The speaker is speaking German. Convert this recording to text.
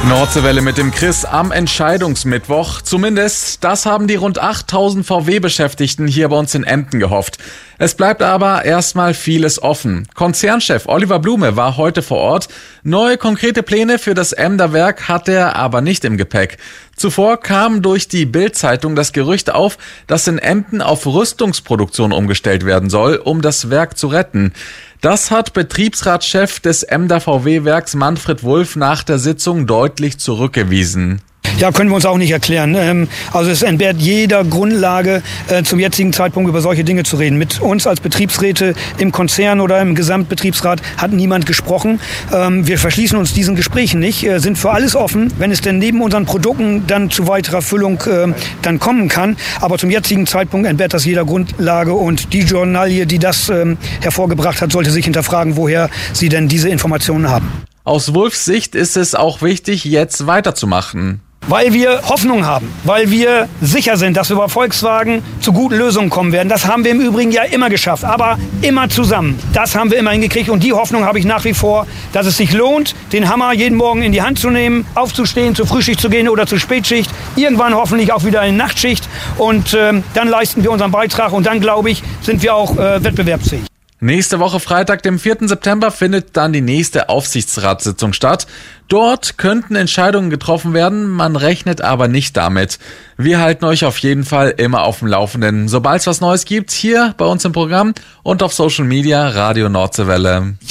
Nordseewelle mit dem Chris am Entscheidungsmittwoch. Zumindest, das haben die rund 8000 VW-Beschäftigten hier bei uns in Emden gehofft. Es bleibt aber erstmal vieles offen. Konzernchef Oliver Blume war heute vor Ort. Neue konkrete Pläne für das Emder Werk hat er aber nicht im Gepäck. Zuvor kam durch die Bild-Zeitung das Gerücht auf, dass in Emden auf Rüstungsproduktion umgestellt werden soll, um das Werk zu retten. Das hat Betriebsratschef des Emder VW-Werks Manfred Wulff nach der Sitzung deutlich zurückgewiesen. Ja, können wir uns auch nicht erklären. Also es entbehrt jeder Grundlage, zum jetzigen Zeitpunkt über solche Dinge zu reden. Mit uns als Betriebsräte im Konzern oder im Gesamtbetriebsrat hat niemand gesprochen. Wir verschließen uns diesen Gesprächen nicht, sind für alles offen, wenn es denn neben unseren Produkten dann zu weiterer Füllung dann kommen kann. Aber zum jetzigen Zeitpunkt entbehrt das jeder Grundlage und die Journalie, die das hervorgebracht hat, sollte sich hinterfragen, woher sie denn diese Informationen haben. Aus Wulffs Sicht ist es auch wichtig, jetzt weiterzumachen. Weil wir Hoffnung haben, weil wir sicher sind, dass wir bei Volkswagen zu guten Lösungen kommen werden. Das haben wir im Übrigen ja immer geschafft, aber immer zusammen. Das haben wir immer hingekriegt und die Hoffnung habe ich nach wie vor, dass es sich lohnt, den Hammer jeden Morgen in die Hand zu nehmen, aufzustehen, zur Frühschicht zu gehen oder zur Spätschicht, irgendwann hoffentlich auch wieder in die Nachtschicht und dann leisten wir unseren Beitrag und dann, glaube ich, sind wir auch wettbewerbsfähig. Nächste Woche Freitag, dem 4. September, findet dann die nächste Aufsichtsratssitzung statt. Dort könnten Entscheidungen getroffen werden, man rechnet aber nicht damit. Wir halten euch auf jeden Fall immer auf dem Laufenden, sobald es was Neues gibt, hier bei uns im Programm und auf Social Media Radio Nordseewelle.